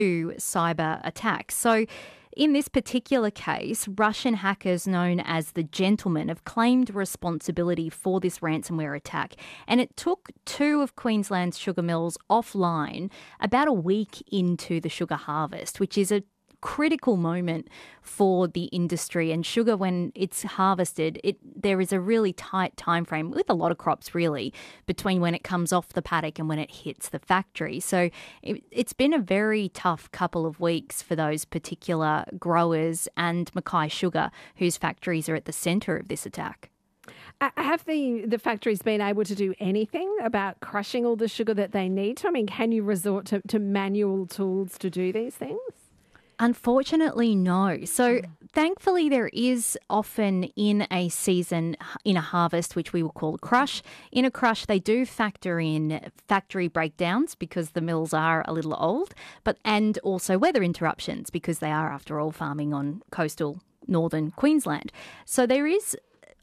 to cyber attacks. So in this particular case, Russian hackers known as the Gentlemen have claimed responsibility for this ransomware attack. And it took two of Queensland's sugar mills offline about a week into the sugar harvest, which is a critical moment for the industry. And sugar, when it's harvested, there is a really tight time frame with a lot of crops really between when it comes off the paddock and when it hits the factory. So it's been a very tough couple of weeks for those particular growers and Mackay Sugar, whose factories are at the centre of this attack. Have the factories been able to do anything about crushing all the sugar that they need to? I mean, can you resort to manual tools to do these things? Unfortunately, no. So thankfully, there is often in a season, in a harvest, which we will call a crush. In a crush, they do factor in factory breakdowns because the mills are a little old, and also weather interruptions because they are, after all, farming on coastal northern Queensland. So there is,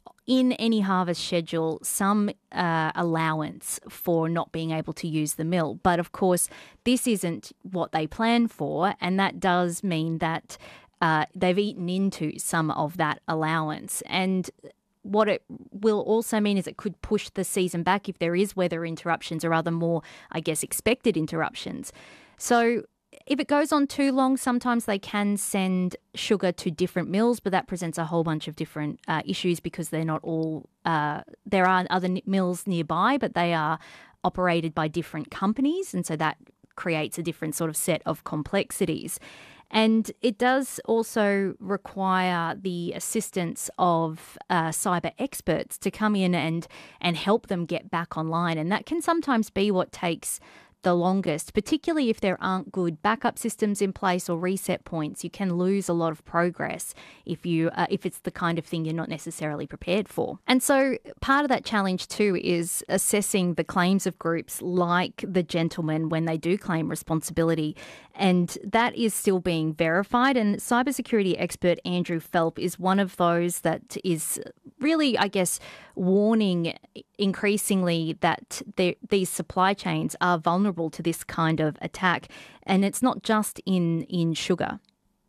in any harvest schedule, some allowance for not being able to use the mill. But of course, this isn't what they plan for, and that does mean that they've eaten into some of that allowance. And what it will also mean is it could push the season back if there is weather interruptions or other more, I guess, expected interruptions. So if it goes on too long, sometimes they can send sugar to different mills, but that presents a whole bunch of different issues because they're not all, there are other mills nearby, but they are operated by different companies. And so that creates a different sort of set of complexities. And it does also require the assistance of cyber experts to come in and help them get back online. And that can sometimes be what takes the longest, particularly if there aren't good backup systems in place or reset points. You can lose a lot of progress if it's the kind of thing you're not necessarily prepared for. And so part of that challenge too is assessing the claims of groups like the Gentlemen when they do claim responsibility, and that is still being verified. And cybersecurity expert Andrew Phelp is one of those that is really, I guess, warning increasingly that these supply chains are vulnerable to this kind of attack. And it's not just in sugar.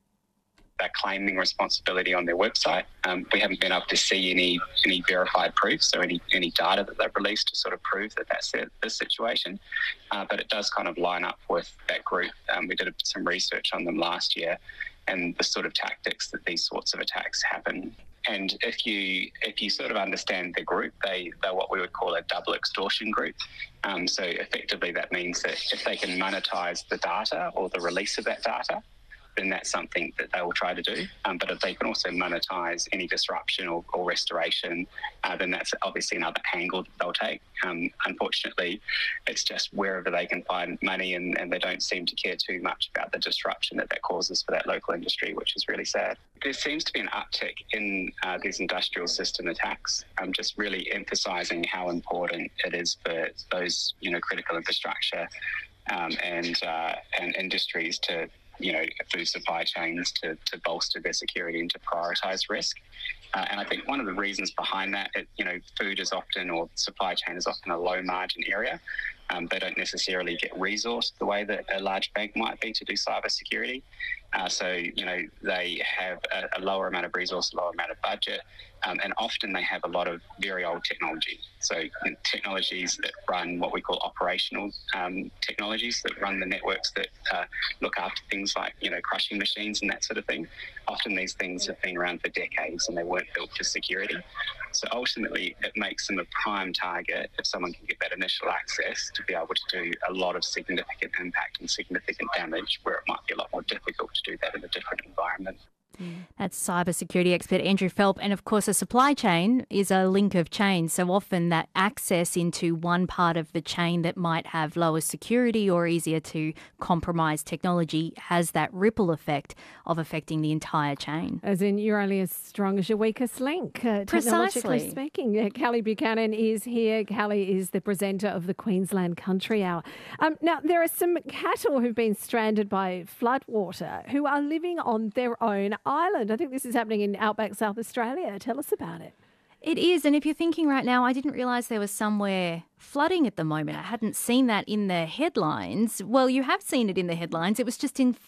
They're claiming responsibility on their website. We haven't been able to see any verified proofs or any data that they've released to sort of prove that that's the situation. But it does kind of line up with that group. We did some research on them last year and the sort of tactics that these sorts of attacks happen. And if you sort of understand the group, they're what we would call a double extortion group. So effectively that means that if they can monetize the data or the release of that data, then that's something that they will try to do. But if they can also monetize any disruption or restoration, then that's obviously another angle that they'll take. Unfortunately, it's just wherever they can find money, and they don't seem to care too much about the disruption that causes for that local industry, which is really sad. There seems to be an uptick in these industrial system attacks, just really emphasising how important it is for those, critical infrastructure and industries to, food supply chains to bolster their security and to prioritise risk. And I think one of the reasons behind that, food is often, or supply chain is often, a low margin area. They don't necessarily get resourced the way that a large bank might be to do cyber security. So they have a lower amount of resource, a lower amount of budget, and often they have a lot of very old technology. So technologies that run what we call operational technologies that run the networks that look after things like, crushing machines and that sort of thing. Often these things have been around for decades and they weren't built for security. So ultimately it makes them a prime target if someone can get that initial access to be able to do a lot of significant impact and significant damage, where it might be a lot more difficult to do that in a different environment. That's cybersecurity expert Andrew Phelp. And of course, a supply chain is a link of chains. So often that access into one part of the chain that might have lower security or easier to compromise technology has that ripple effect of affecting the entire chain. As in, you're only as strong as your weakest link, technologically speaking. Kelly Buchanan is here. Kelly is the presenter of the Queensland Country Hour. Now, there are some cattle who've been stranded by floodwater who are living on their own island. I think this is happening in outback South Australia. Tell us about it. It is, and if you're thinking right now, I didn't realise there was somewhere flooding at the moment. I hadn't seen that in the headlines. Well, you have seen it in the headlines. It was just in